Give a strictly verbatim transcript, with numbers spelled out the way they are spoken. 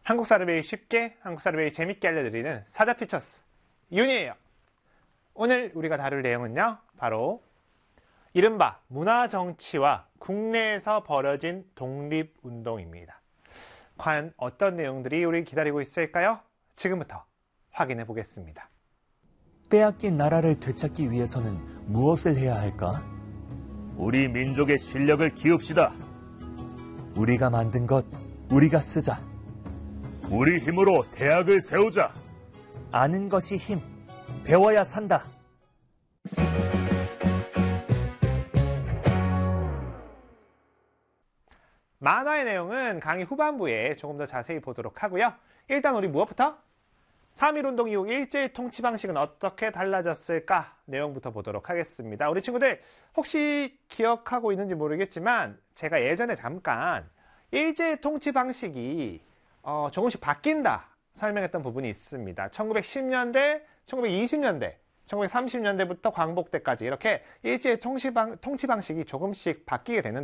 한국사를 배우기 쉽게, 한국사를 배우기 재밌게 알려드리는 사자티처스 윤이에요. 오늘 우리가 다룰 내용은요, 바로 이른바 문화정치와 국내에서 벌어진 독립운동입니다. 과연 어떤 내용들이 우리 기다리고 있을까요? 지금부터 확인해 보겠습니다. 빼앗긴 나라를 되찾기 위해서는 무엇을 해야 할까? 우리 민족의 실력을 키웁시다. 우리가 만든 것, 우리가 쓰자. 우리 힘으로 대학을 세우자. 아는 것이 힘, 배워야 산다. 만화의 내용은 강의 후반부에 조금 더 자세히 보도록 하고요. 일단 우리 무엇부터? 삼일운동 이후 일제의 통치 방식은 어떻게 달라졌을까? 내용부터 보도록 하겠습니다. 우리 친구들 혹시 기억하고 있는지 모르겠지만 제가 예전에 잠깐 일제의 통치 방식이 어, 조금씩 바뀐다 설명했던 부분이 있습니다. 천구백십 년대, 천구백이십 년대, 천구백삼십 년대부터 광복 때까지 이렇게 일제의 통치, 방, 통치 방식이 조금씩 바뀌게 되는데